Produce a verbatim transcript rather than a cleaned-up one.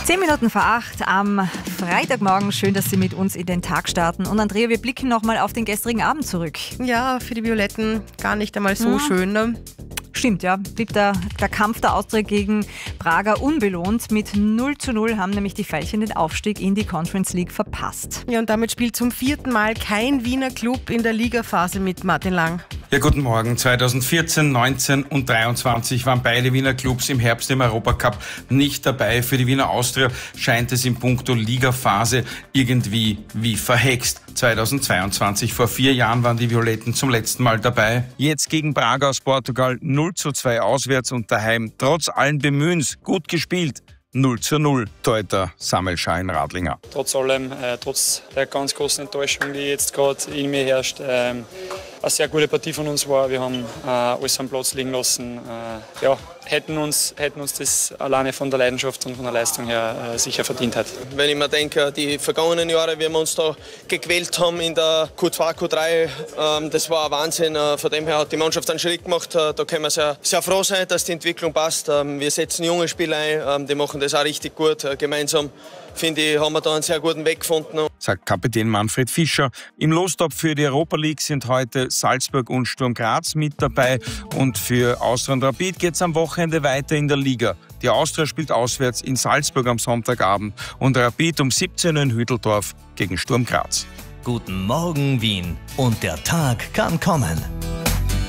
Zehn Minuten vor acht am Freitagmorgen. Schön, dass Sie mit uns in den Tag starten. Und Andrea, wir blicken nochmal auf den gestrigen Abend zurück. Ja, für die Violetten gar nicht einmal so ja. schön, ne? Stimmt, ja. Blieb der, der Kampf der Austria gegen Braga unbelohnt. Mit null zu null haben nämlich die Veilchen den Aufstieg in die Conference League verpasst. Ja, und damit spielt zum vierten Mal kein Wiener Club in der Ligaphase mit, Martin Lang. Ja, guten Morgen. zweitausendvierzehn, neunzehn und dreiundzwanzig waren beide Wiener Clubs im Herbst im Europacup nicht dabei. Für die Wiener Austria scheint es in puncto Ligaphase irgendwie wie verhext. zweitausendzweiundzwanzig, vor vier Jahren, waren die Violetten zum letzten Mal dabei. Jetzt gegen Braga aus Portugal null zu zwei auswärts und daheim. Trotz allen Bemühens gut gespielt. null zu null, Torhüter Samuel Schah-Radlinger. Trotz allem, äh, trotz der ganz großen Enttäuschung, die jetzt gerade in mir herrscht, äh, eine sehr gute Partie von uns war. Wir haben äh, alles am Platz liegen lassen. Äh, ja, hätten uns, hätten uns das alleine von der Leidenschaft und von der Leistung her äh, sicher verdient hat. Wenn ich mir denke, die vergangenen Jahre, wie wir uns da gequält haben in der Q zwei, Q drei, ähm, das war ein Wahnsinn. Äh, von dem her hat die Mannschaft einen Schritt gemacht. Äh, da können wir sehr, sehr froh sein, dass die Entwicklung passt. Ähm, wir setzen junge Spieler ein, ähm, die machen das auch richtig gut. Äh, gemeinsam, finde ich, haben wir da einen sehr guten Weg gefunden. Sagt Kapitän Manfred Fischer. Im Lostopf für die Europa League sind heute Salzburg und Sturm Graz mit dabei. Und für Austria und Rapid geht es am Wochenende weiter in der Liga. Die Austria spielt auswärts in Salzburg am Sonntagabend und Rapid um siebzehn Uhr in Hütteldorf gegen Sturm Graz. Guten Morgen Wien und der Tag kann kommen.